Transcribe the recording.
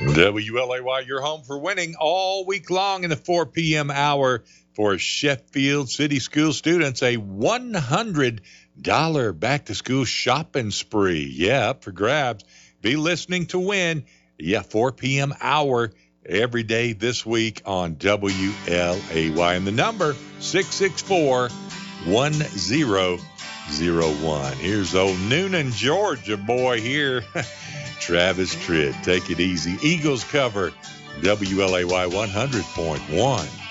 WLAY, you're home for winning all week long in the 4 p.m. hour for Sheffield City School students. A $100 back-to-school shopping spree. Yeah, up for grabs. Be listening to win. Yeah, 4 p.m. hour every day this week on WLAY. And the number, 664-1001. Here's old Noonan, Georgia boy here. Travis Tritt. Take it easy. Eagles cover WLAY 100.1.